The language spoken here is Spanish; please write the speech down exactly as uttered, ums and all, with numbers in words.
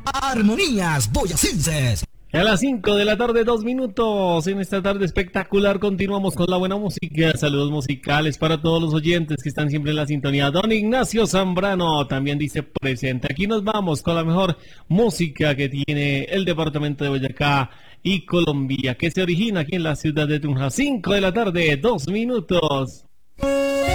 Armonías Boyacenses. A las cinco de la tarde, dos minutos, en esta tarde espectacular continuamos con la buena música. Saludos musicales para todos los oyentes que están siempre en la sintonía. Don Ignacio Zambrano también dice presente. Aquí nos vamos con la mejor música que tiene el departamento de Boyacá y Colombia, que se origina aquí en la ciudad de Tunja. Cinco de la tarde, dos minutos.